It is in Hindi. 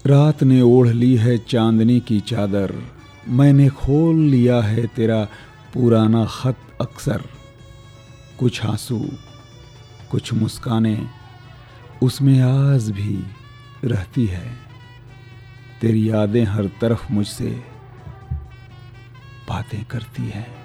रात ने ओढ़ ली है चांदनी की चादर, मैंने खोल लिया है तेरा पुराना खत अक्सर। कुछ आंसू कुछ मुस्कानें उसमें आज भी रहती है, तेरी यादें हर तरफ मुझसे बातें करती है।